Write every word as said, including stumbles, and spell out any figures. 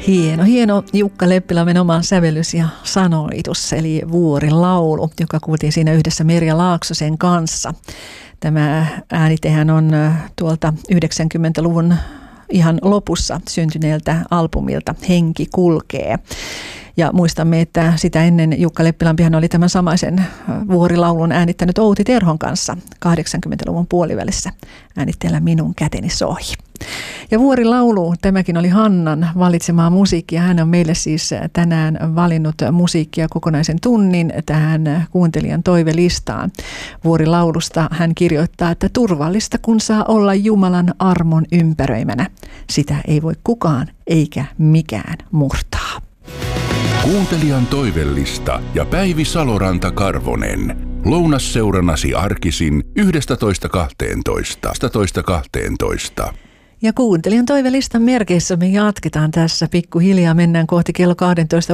Hieno, hieno Jukka Leppilammen oma sävellys ja sanoitus, eli Vuorilaulu, joka kuultiin siinä yhdessä Merja Laaksosen kanssa. Tämä äänitehän on tuolta yhdeksänkymmentäluvun ihan lopussa syntyneeltä albumilta Henki kulkee. Ja muistamme, että sitä ennen Jukka Leppilampihan oli tämän samaisen Vuorilaulun äänittänyt Outi Terhon kanssa kahdeksankymmentäluvun puolivälissä äänitteellä Minun käteni soi. Ja Vuorilaulu, tämäkin oli Hannan valitsemaa musiikkia. Hän on meille siis tänään valinnut musiikkia kokonaisen tunnin tähän kuuntelijan toivelistaan. Vuorilaulusta hän kirjoittaa, että turvallista kun saa olla Jumalan armon ympäröimänä. Sitä ei voi kukaan eikä mikään murtaa. Kuuntelijan toivellista ja Päivi Saloranta-Karvonen. Lounasseurannasi arkisin yksitoista kahteentoista. yksitoista kahteentoista. Ja kuuntelijan toivelistan merkeissä me jatketaan tässä pikkuhiljaa. Mennään kohti kello kaksitoista